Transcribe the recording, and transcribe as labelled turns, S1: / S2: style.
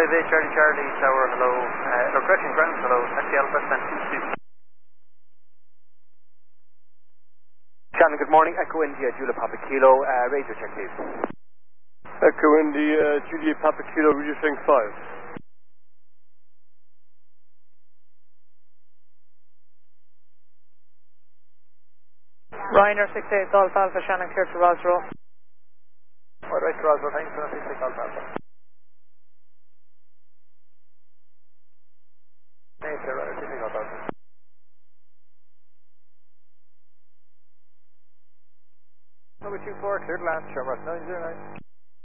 S1: Charlie Charlie, Tower, hello. Correction, ground, hello. Taxi Alpha, stand 2.
S2: Shannon, good morning. Echo India, Julia Papa Kilo, radio check please.
S3: Echo India, Julia Papa Kilo, reducing 5.
S4: Ryanair 68 Golf Alpha, Shannon clear to Rosrow.
S1: Right to Rosrow, thanks, 68 Golf Alpha. Thanks, sir, 68 Golf Alpha. Number 24, cleared land, Shamrock 909.